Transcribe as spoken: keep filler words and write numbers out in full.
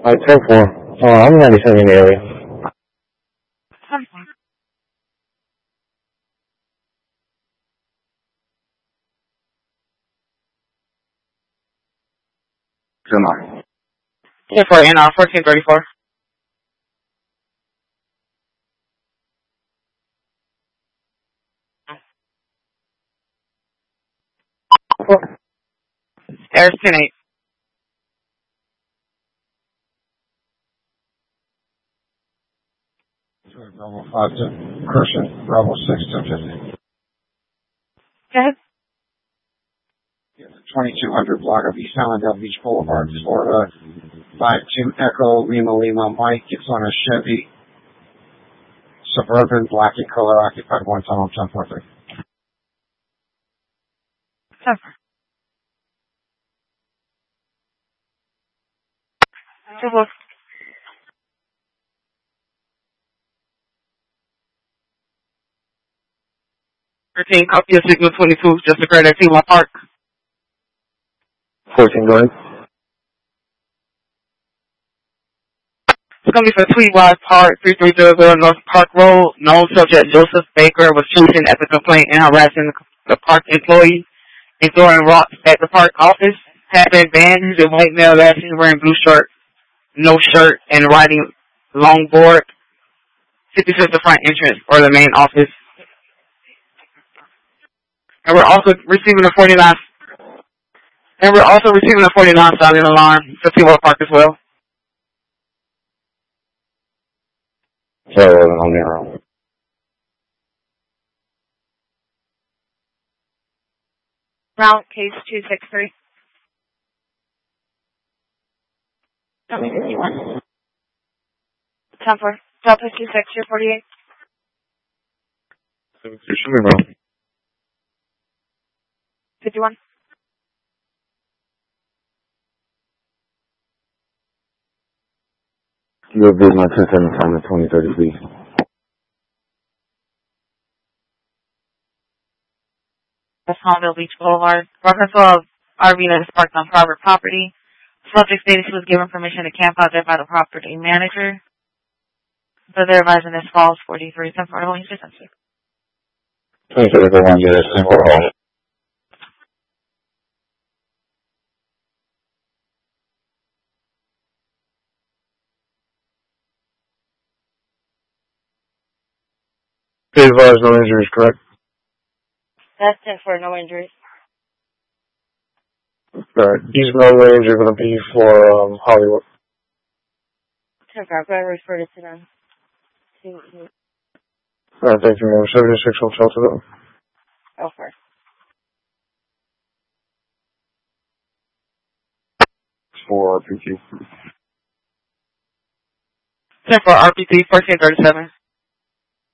Alright, ten four. Oh, I'm ninety-seven in the area. Come on. ten four, N R, fourteen thirty-four. There's ten eight. Bravo five to Crescent, Bravo six to fifty. Go ahead. twenty-two hundred block of East Hallandale Beach Boulevard, Florida. five two Echo Lima Lima Mike. It's on a Chevy Suburban, black in color, occupied one tunnel, ten four three. ten four. ten four. thirteen, copy of signal twenty-two, just occurred at T-Mobile Park. fourteen, go ahead. It's going to be for Tweedwise Park, three three zero zero North Park Road. Known subject Joseph Baker was choosing at the complaint and harassing the park employee and throwing rocks at the park office. Had been bandaged in white male lashes, wearing blue shirt, no shirt, and riding longboard. fifty-fifth the front entrance or the main office. And we're also receiving a forty-nine. And we're also receiving a forty-nine silent alarm for T-Mobile Park as well. Sorry, I wasn't on there. Route case two six three. Tell me if you want. ten four. Delta two six, you're forty-eight. Should be wrong. fifty-one. You have been my ten seven from the twenty thirty, please. That's Hallandale Beach Boulevard. Reference of R V that is parked on private property. Subject stated she was given permission to camp out there by the property manager. So they're advising this falls forty-three. ten four, only two ten six. twenty thirty, go on, yeah, that's ten four. Please advise no injuries, correct? That's ten four, no injuries. Alright, these no range are going to be for um, Hollywood. ten four, go ahead and refer it to them. Alright, thank you, ma'am. seventy-six Hotel to them. Go for it. For R P T. ten four, R P T, fourteen thirty-seven.